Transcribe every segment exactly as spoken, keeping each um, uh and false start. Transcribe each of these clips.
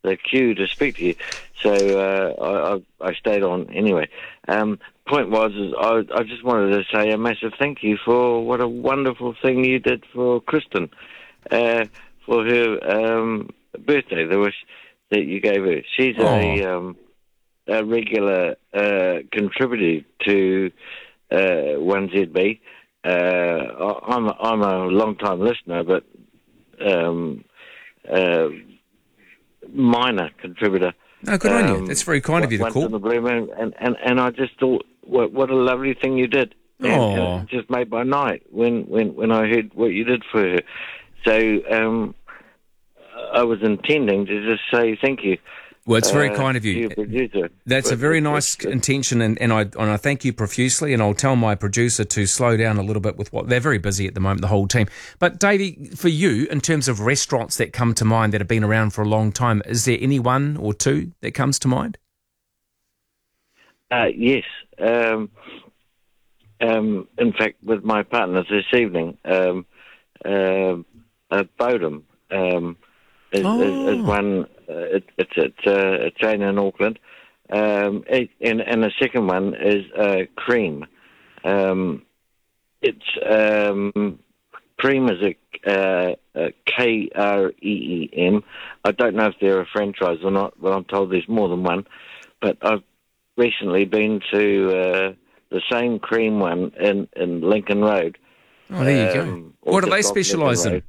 the queue to speak to you. So uh, I, I, I stayed on anyway. Um, point was, is I, I just wanted to say a massive thank you for what a wonderful thing you did for Kristen, uh, for her um, birthday, the wish that you gave her. She's Oh. a, um, a regular uh, contributor to uh, one Z B. Uh, I- I'm, I'm a long-time listener, but um, uh, minor contributor. No, good on you. Um, That's very kind of you to once in call. the blue moon, and, and, and I just thought, what, what a lovely thing you did. And, Oh. and it just made my night when, when, when I heard what you did for her. So um, I was intending to just say thank you. Well, it's very uh, kind of to you. your producer. That's a But very it- nice it- it- intention, and, and I and I thank you profusely, and I'll tell my producer to slow down a little bit with what they're very busy at the moment, the whole team. But Davey, for you, in terms of restaurants that come to mind that have been around for a long time, is there any one or two that comes to mind? Uh, yes. Um, um, in fact, with my partners this evening, um, uh, uh, Bodum um, is, Oh. is, is one. Uh, it, it's it's uh, a chain in Auckland, um, it, and and the second one is uh, Cream. Um, it's um, Cream is a, uh, a K R E E M. I don't know if they're a franchise or not, but I'm told there's more than one. But I've recently been to uh, the same Cream one in, in Lincoln Road. Oh, there you go. Um, What do or they just off Lincoln specialise in? Road.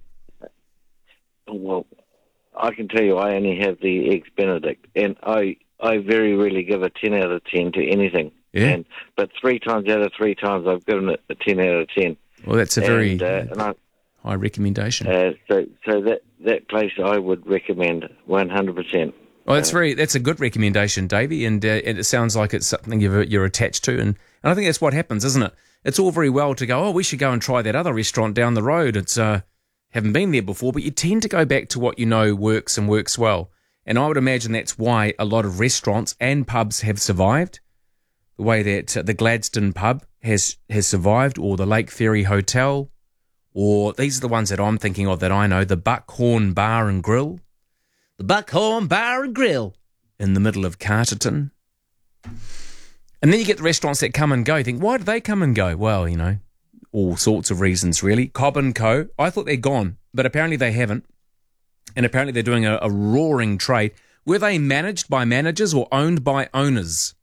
Well, I can tell you I only have the Eggs Benedict, and I, I very rarely give a ten out of ten to anything. Yeah. And, but three times out of three times I've given it a ten out of ten. Well, that's a very and, uh, and I, high recommendation. uh, so so that, that place I would recommend one hundred percent. Well, that's very that's a good recommendation, Davey, and, uh, and it sounds like it's something you're, you're attached to, and, and I think that's what happens, isn't it? It's all very well to go, oh, we should go and try that other restaurant down the road. It's uh, haven't been there before, but you tend to go back to what you know works and works well. And I would imagine that's why a lot of restaurants and pubs have survived. The way that uh, the Gladstone pub has has survived, or the Lake Ferry Hotel, or these are the ones that I'm thinking of that I know, the Buckhorn Bar and Grill. The Buckhorn Bar and Grill in the middle of Carterton. And then you get the restaurants that come and go. You think, why do they come and go? Well, you know, all sorts of reasons, really. Cobb and Co. I thought they're gone, but apparently they haven't. And apparently they're doing a, a roaring trade. Were they managed by managers or owned by owners?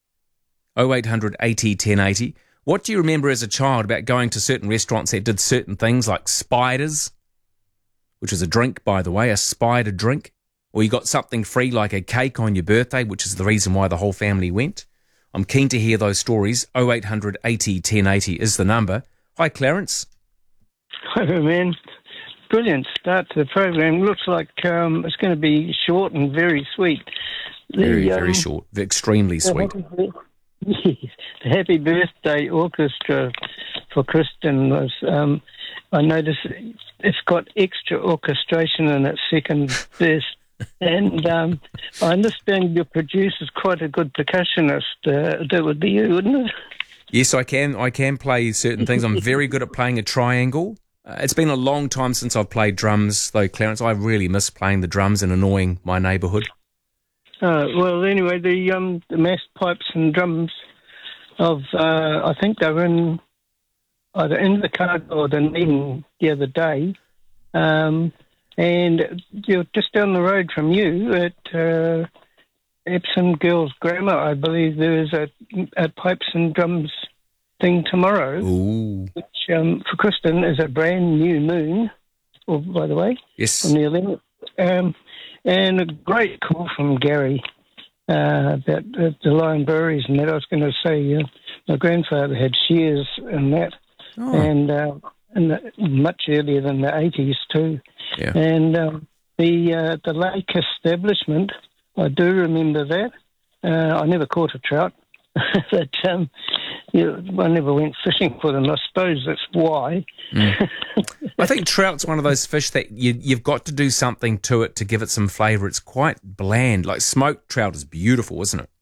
oh eight hundred eighty ten eighty. What do you remember as a child about going to certain restaurants that did certain things like Spiders, which is a drink, by the way, a spider drink? Or you got something free like a cake on your birthday, which is the reason why the whole family went. I'm keen to hear those stories. oh eight hundred eighty ten eighty is the number. Hi, Clarence. Hi, man. Brilliant start to the program. Looks like um, it's going to be short and very sweet. The, Very, very um, short. Extremely sweet. The happy, yes, the happy birthday orchestra for Kristen was, um, I noticed it's got extra orchestration in its second verse. And um, I understand your producer's quite a good percussionist. Uh, that would be you, wouldn't it? Yes, I can. I can play certain things. I'm very good at playing a triangle. Uh, it's been a long time since I've played drums, though, Clarence. I really miss playing the drums and annoying my neighbourhood. Uh, well, anyway, the um, the massed pipes and drums of, uh, I think they were in either in the car or the meeting the other day. Um, and you're just down the road from you at uh, Epsom Girls Grammar, I believe there is a, a pipes and drums thing tomorrow. Ooh. Which um, for Kristen is a brand new moon, or by the way, Yes. on the eleventh. Um, and a great call from Gary uh, about uh, the Lion Breweries and that. I was going to say uh, my grandfather had shares in that, Oh. and uh, in the, much earlier than the eighties too. Yeah. And um, the uh, the lake establishment, I do remember that. Uh, I never caught a trout, but um, you know, I never went fishing for them. I suppose that's why. Mm. I think trout's one of those fish that you, you've got to do something to it to give it some flavour. It's quite bland. Like smoked trout is beautiful, isn't it?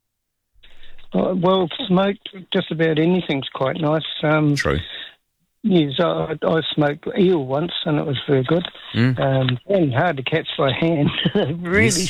Uh, well, smoked, just about anything's quite nice. Um, True. Yes, I, I smoked eel once and it was very good. Mm. Um, and hard to catch by hand. Really Yes.